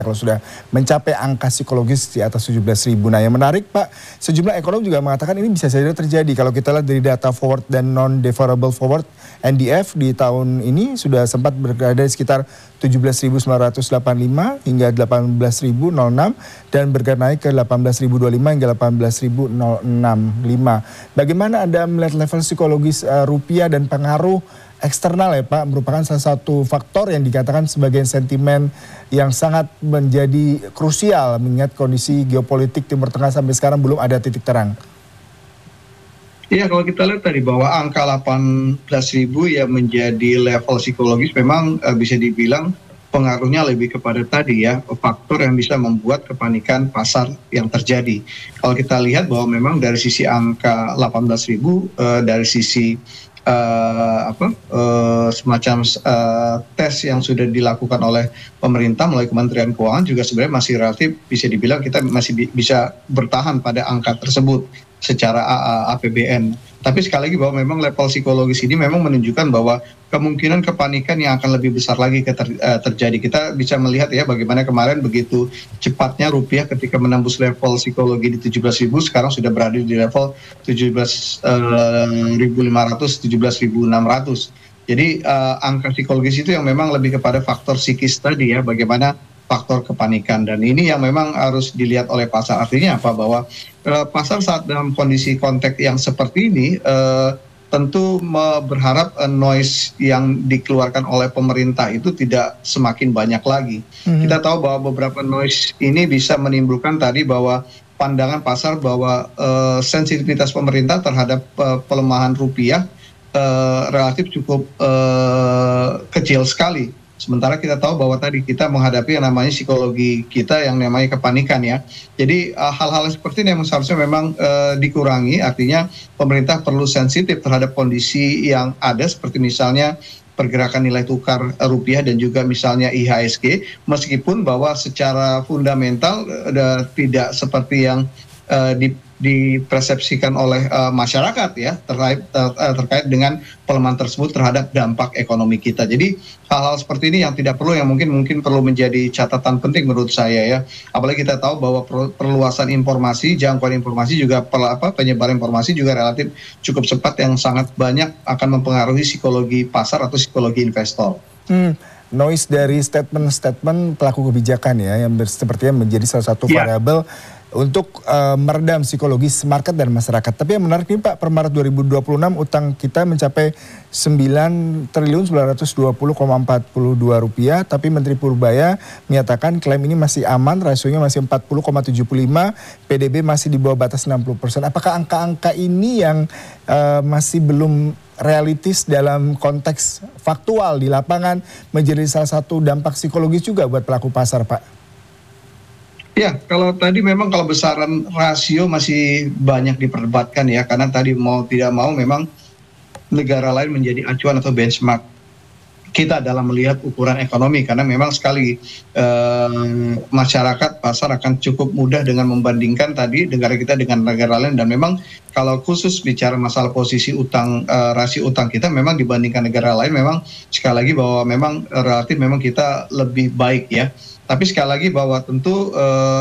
kalau sudah mencapai angka psikologis di atas 17.000. Nah yang menarik Pak, sejumlah ekonom juga mengatakan ini bisa saja terjadi. Kalau kita lihat dari data forward dan non-deferrable forward NDF di tahun ini sudah sempat berada di sekitar 17.985 hingga 18.006 dan bergerak naik ke 18.025 hingga 18.065. Bagaimana Anda melihat level psikologis rupiah dan pengaruh eksternal ya Pak, merupakan salah satu faktor yang dikatakan sebagai sentimen yang sangat menjadi krusial mengingat kondisi geopolitik Timur Tengah sampai sekarang belum ada titik terang. Iya, kalau kita lihat tadi bahwa angka 18.000 ya menjadi level psikologis memang bisa dibilang pengaruhnya lebih kepada tadi ya, faktor yang bisa membuat kepanikan pasar yang terjadi. Kalau kita lihat bahwa memang dari sisi angka 18.000 dari sisi semacam tes yang sudah dilakukan oleh pemerintah melalui Kementerian Keuangan juga sebenarnya masih relatif bisa dibilang kita masih bisa bertahan pada angka tersebut secara APBN. Tapi sekali lagi bahwa memang level psikologis ini memang menunjukkan bahwa kemungkinan kepanikan yang akan lebih besar lagi terjadi. Kita bisa melihat ya bagaimana kemarin begitu cepatnya rupiah ketika menembus level psikologi di 17.000, sekarang sudah berada di level 17.500, 17.600. Jadi angka psikologis itu yang memang lebih kepada faktor psikis tadi ya, bagaimana faktor kepanikan, dan ini yang memang harus dilihat oleh pasar. Artinya apa? Bahwa pasar saat dalam kondisi konteks yang seperti ini tentu berharap noise yang dikeluarkan oleh pemerintah itu tidak semakin banyak lagi. Kita tahu bahwa beberapa noise ini bisa menimbulkan tadi bahwa pandangan pasar bahwa sensitivitas pemerintah terhadap pelemahan rupiah relatif cukup kecil sekali. Sementara kita tahu bahwa tadi kita menghadapi yang namanya psikologi kita yang namanya kepanikan ya. Jadi hal-hal seperti ini yang seharusnya memang dikurangi. Artinya pemerintah perlu sensitif terhadap kondisi yang ada seperti misalnya pergerakan nilai tukar rupiah dan juga misalnya IHSG. Meskipun bahwa secara fundamental tidak seperti yang dipersepsikan oleh masyarakat ya terkait dengan pelemahan tersebut terhadap dampak ekonomi kita. Jadi hal-hal seperti ini yang tidak perlu, yang mungkin perlu menjadi catatan penting menurut saya ya. Apalagi kita tahu bahwa perluasan informasi, jangkauan informasi juga penyebaran informasi juga relatif cukup cepat yang sangat banyak akan mempengaruhi psikologi pasar atau psikologi investor. Noise dari statement pelaku kebijakan ya yang sepertinya menjadi salah satu variabel untuk meredam psikologis market dan masyarakat. Tapi yang menarik ini Pak, per Maret 2026 utang kita mencapai 9.920,42 rupiah, tapi Menteri Purbaya menyatakan klaim ini masih aman, rasionya masih 40,75, PDB masih di bawah batas 60%. Apakah angka-angka ini yang masih belum realistis dalam konteks faktual di lapangan menjadi salah satu dampak psikologis juga buat pelaku pasar Pak? Ya, kalau tadi memang kalau besaran rasio masih banyak diperdebatkan ya, karena tadi mau tidak mau memang negara lain menjadi acuan atau benchmark kita dalam melihat ukuran ekonomi, karena memang sekali masyarakat pasar akan cukup mudah dengan membandingkan tadi negara kita dengan negara lain, dan memang kalau khusus bicara masalah posisi utang, rasio utang kita memang dibandingkan negara lain memang sekali lagi bahwa memang relatif memang kita lebih baik ya. Tapi sekali lagi bahwa tentu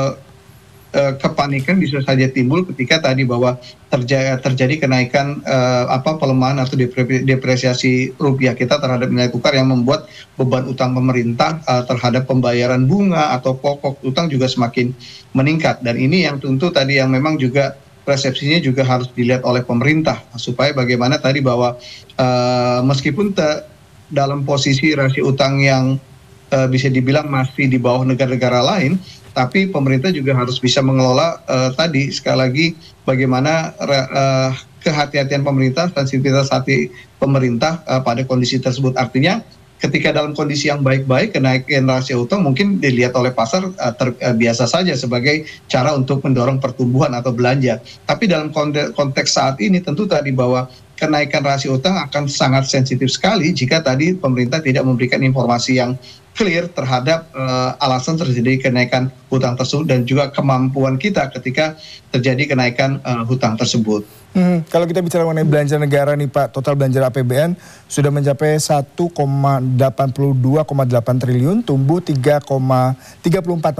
kepanikan bisa saja timbul ketika tadi bahwa terjadi kenaikan pelemahan atau depresiasi rupiah kita terhadap nilai tukar yang membuat beban utang pemerintah terhadap pembayaran bunga atau pokok utang juga semakin meningkat. Dan ini yang tentu tadi yang memang juga persepsinya juga harus dilihat oleh pemerintah supaya bagaimana tadi bahwa meskipun dalam posisi rasio utang yang bisa dibilang masih di bawah negara-negara lain, tapi pemerintah juga harus bisa mengelola tadi sekali lagi bagaimana kehati-hatian pemerintah, sensitivitas hati pemerintah pada kondisi tersebut. Artinya ketika dalam kondisi yang baik-baik, kenaikan rasio utang mungkin dilihat oleh pasar biasa saja sebagai cara untuk mendorong pertumbuhan atau belanja. Tapi dalam konteks saat ini tentu tadi bahwa kenaikan rasio utang akan sangat sensitif sekali jika tadi pemerintah tidak memberikan informasi yang clear terhadap alasan terjadi kenaikan hutang tersebut dan juga kemampuan kita ketika terjadi kenaikan hutang tersebut. Kalau kita bicara mengenai belanja negara nih Pak, total belanja APBN sudah mencapai 1,82,8 triliun, tumbuh 3,34